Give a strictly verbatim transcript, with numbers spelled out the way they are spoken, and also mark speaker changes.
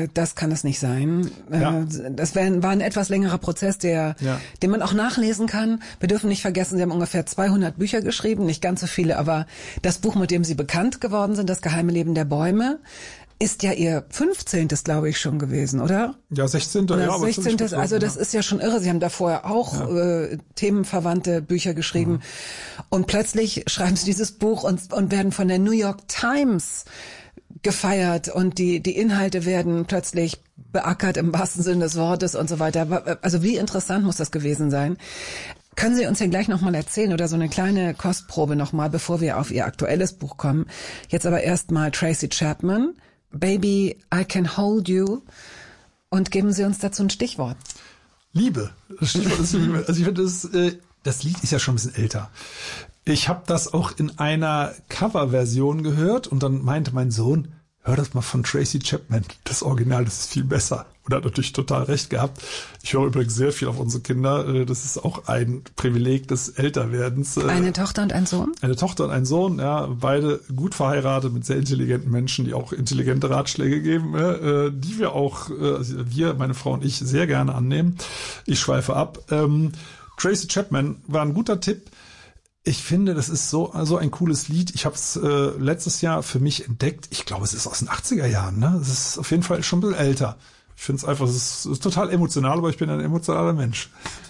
Speaker 1: äh, das kann es nicht sein.
Speaker 2: Ja.
Speaker 1: Äh, das wär, war ein etwas längerer Prozess, der,
Speaker 2: Ja.
Speaker 1: den man auch nachlesen kann. Wir dürfen nicht vergessen, sie haben ungefähr zweihundert Bücher geschrieben, nicht ganz so viele, aber das Buch, mit dem sie bekannt geworden sind, Das geheime Leben der Bäume, ist ja ihr fünfzehntes, glaube ich, schon gewesen, oder?
Speaker 2: Ja, sechzehntes
Speaker 1: Oder
Speaker 2: Ja, aber
Speaker 1: sechzehntes Also das
Speaker 2: ja.
Speaker 1: ist ja schon irre. Sie haben da vorher auch
Speaker 2: Ja.
Speaker 1: äh, themenverwandte Bücher geschrieben. Mhm. Und plötzlich schreiben sie dieses Buch und, und werden von der New York Times gefeiert. Und die, die Inhalte werden plötzlich beackert im wahrsten Sinne des Wortes und so weiter. Also wie interessant muss das gewesen sein? Können Sie uns ja gleich nochmal erzählen oder so eine kleine Kostprobe nochmal, bevor wir auf Ihr aktuelles Buch kommen. Jetzt aber erstmal Tracy Chapman, Baby, I Can Hold You, und geben Sie uns dazu ein Stichwort.
Speaker 2: Liebe. Das Stichwort ist Liebe. Also ich finde, das, äh, das Lied ist ja schon ein bisschen älter. Ich habe das auch in einer Coverversion gehört und dann meinte mein Sohn, hör das mal von Tracy Chapman. Das Original, das ist viel besser. Und er hat natürlich total recht gehabt. Ich höre übrigens sehr viel auf unsere Kinder. Das ist auch ein Privileg des Älterwerdens.
Speaker 1: Eine Tochter und ein Sohn?
Speaker 2: Eine Tochter und ein Sohn, ja, beide gut verheiratet mit sehr intelligenten Menschen, die auch intelligente Ratschläge geben, äh, die wir auch, äh, wir, meine Frau und ich, sehr gerne annehmen. Ich schweife ab. Ähm, Tracy Chapman war ein guter Tipp. Ich finde, das ist so so ein cooles Lied. Ich habe es äh, letztes Jahr für mich entdeckt. Ich glaube, es ist aus den achtziger Jahren. Ne? Es ist auf jeden Fall schon ein bisschen älter. Ich finde es einfach, es ist, es ist total emotional, aber ich bin ein emotionaler Mensch.